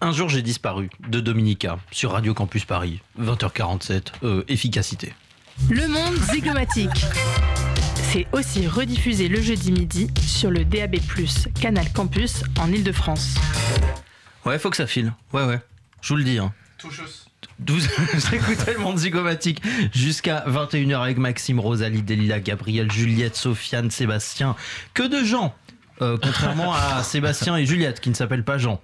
Un jour j'ai disparu de Dominica sur Radio Campus Paris, 20h47, efficacité. Le monde zygommatique. C'est aussi rediffusé le jeudi midi sur le DAB+, Canal Campus en Ile-de-France. Ouais, faut que ça file. Ouais. Je vous le dis. Hein. Toucheuse. Vous écoutez le monde zygomatique jusqu'à 21h avec Maxime, Rosalie, Delilah, Gabriel, Juliette, Sofiane, Sébastien. Que de gens, contrairement à Sébastien et Juliette qui ne s'appellent pas Jean.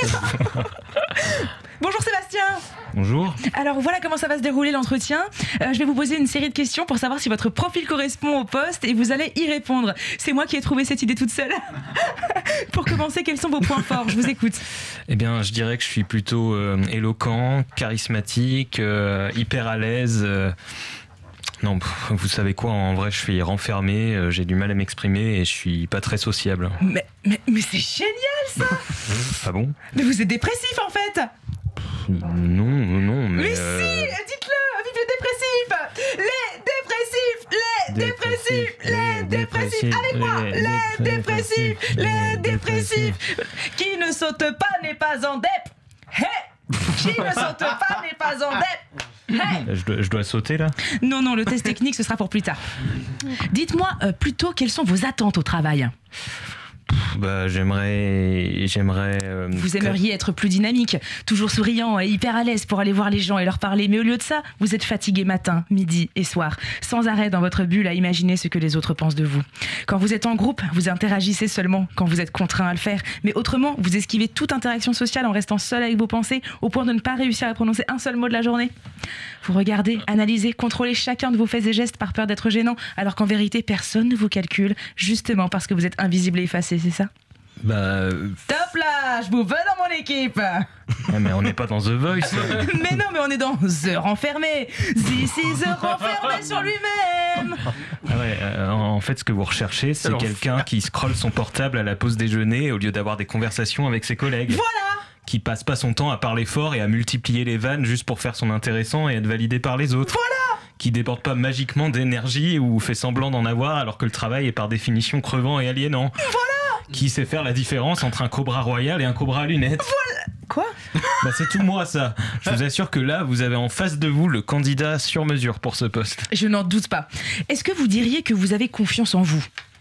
Bonjour Sébastien. Bonjour. Alors voilà comment ça va se dérouler l'entretien. Je vais vous poser une série de questions pour savoir si votre profil correspond au poste et vous allez y répondre. C'est moi qui ai trouvé cette idée toute seule. Pour commencer, quels sont vos points forts ? Je vous écoute. Eh bien, je dirais que je suis plutôt éloquent, charismatique, hyper à l'aise. Non, vous savez quoi, en vrai, je suis renfermé, j'ai du mal à m'exprimer et je suis pas très sociable. Mais c'est génial ça. Ah bon ? Mais vous êtes dépressif en fait. Non, mais... Mais si, dites-le, vive les dépressifs. Les dépressifs. Avec moi, les dépressifs. Qui ne saute pas n'est pas en dep. Hey, qui ne saute pas n'est pas en dep. Hey. Je dois sauter là ? Non, le test technique ce sera pour plus tard. Dites-moi plutôt quelles sont vos attentes au travail ? Bah, j'aimerais. Vous aimeriez être plus dynamique, toujours souriant et hyper à l'aise pour aller voir les gens et leur parler. Mais au lieu de ça, vous êtes fatigué matin, midi et soir, sans arrêt dans votre bulle à imaginer ce que les autres pensent de vous. Quand vous êtes en groupe, vous interagissez seulement quand vous êtes contraint à le faire. Mais autrement, vous esquivez toute interaction sociale en restant seul avec vos pensées, au point de ne pas réussir à prononcer un seul mot de la journée. Vous regardez, analysez, contrôlez chacun de vos faits et gestes par peur d'être gênant, alors qu'en vérité, personne ne vous calcule, justement parce que vous êtes invisible et effacé, c'est ça ? Bah... Top là, je vous veux dans mon équipe. Ouais, mais on n'est pas dans The Voice. Mais non, mais on est dans The Renfermé. This is The Renfermé sur lui-même. Ah ouais, en fait, ce que vous recherchez, c'est quelqu'un qui scrolle son portable à la pause déjeuner au lieu d'avoir des conversations avec ses collègues. Voilà. Qui passe pas son temps à parler fort et à multiplier les vannes juste pour faire son intéressant et être validé par les autres. Voilà. Qui déborde pas magiquement d'énergie ou fait semblant d'en avoir alors que le travail est par définition crevant et aliénant. Voilà. Qui sait faire la différence entre un cobra royal et un cobra à lunettes. Voilà. Quoi ? Bah c'est tout moi ça. Je vous assure que là, vous avez en face de vous le candidat sur mesure pour ce poste. Je n'en doute pas. Est-ce que vous diriez que vous avez confiance en vous ?